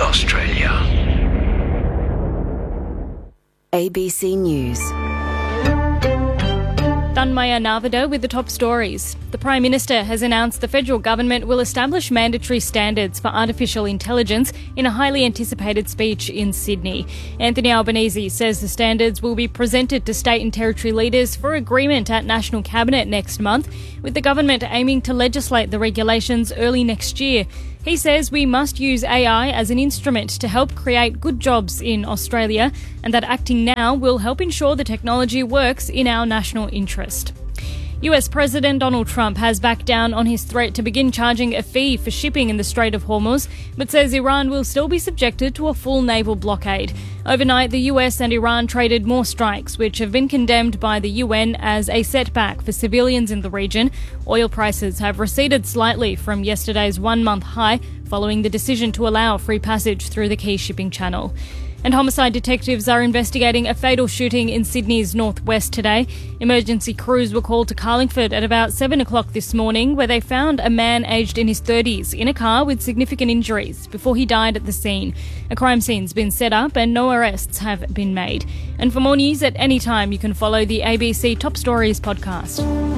Australia. ABC News. Tanmaya Navada with the top stories. The Prime Minister has announced the federal government will establish mandatory standards for artificial intelligence in a highly anticipated speech in Sydney. Anthony Albanese says the standards will be presented to state and territory leaders for agreement at National Cabinet next month, with the government aiming to legislate the regulations early next year. He says we must use AI as an instrument to help create good jobs in Australia, and that acting now will help ensure the technology works in our national interest. US President Donald Trump has backed down on his threat to begin charging a fee for shipping in the Strait of Hormuz, but says Iran will still be subjected to a full naval blockade. Overnight, the US and Iran traded more strikes, which have been condemned by the UN as a setback for civilians in the region. Oil prices have receded slightly from yesterday's one-month high, following the decision to allow free passage through the key shipping channel. And homicide detectives are investigating a fatal shooting in Sydney's northwest today. Emergency crews were called to Carlingford at about 7 o'clock this morning, where they found a man aged in his 30s in a car with significant injuries before he died at the scene. A crime scene's been set up and no arrests have been made. And for more news at any time, you can follow the ABC Top Stories podcast.